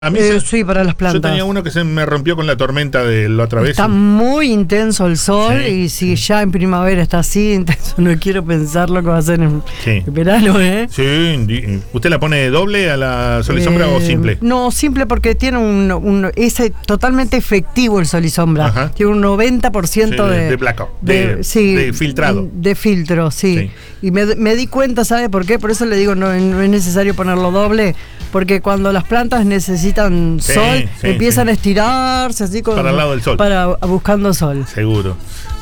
A mí sí, para las plantas. Yo tenía uno que se me rompió con la tormenta de la otra vez. Está muy intenso el sol, Sí, y si sí. ya en primavera está así intenso, no quiero pensar lo que va a hacer en verano, ¿eh? Sí, ¿usted la pone doble a la sol y sombra o simple? No, simple, porque tiene ese totalmente efectivo el sol y sombra. Ajá. Tiene un 90% de blackout, sí, de filtrado. De filtro, sí. Y me di cuenta, ¿sabe por qué? Por eso le digo, no es necesario ponerlo doble, porque cuando las plantas necesitan sol, empiezan a estirarse así para el lado del sol, buscando sol. Seguro.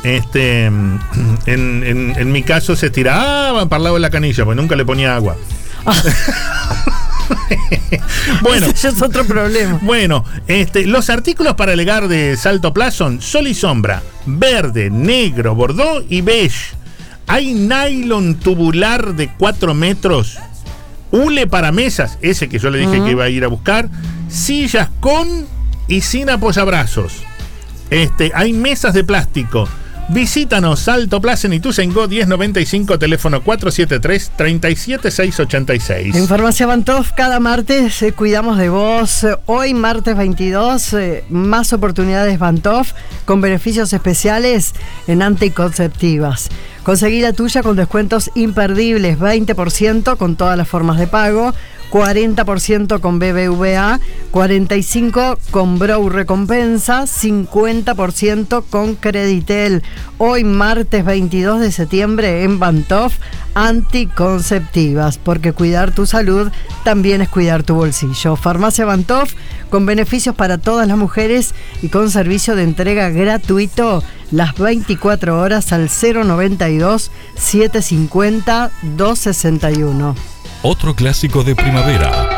En mi caso se estiraba para el lado de la canilla, porque nunca le ponía agua. Bueno, ese ya es otro problema. Bueno, los artículos para legar de Salto Plus son sol y sombra, verde, negro, bordó y beige. Hay nylon tubular de 4 metros, hule para mesas, ese que yo le dije que iba a ir a buscar, sillas con y sin apoyabrazos. Hay mesas de plástico. Visítanos, Salto Plus en Ituzaingó 1095, teléfono 473-37686. En Farmacia Bantoff cada martes cuidamos de vos. Hoy martes 22, más oportunidades Bantoff con beneficios especiales en anticonceptivas. Conseguí la tuya con descuentos imperdibles, 20% con todas las formas de pago, 40% con BBVA, 45% con Brow Recompensa, 50% con Creditel. Hoy martes 22 de septiembre en Bantoff, anticonceptivas, porque cuidar tu salud también es cuidar tu bolsillo. Farmacia Bantoff con beneficios para todas las mujeres y con servicio de entrega gratuito las 24 horas al 092 750 261. Otro clásico de primavera.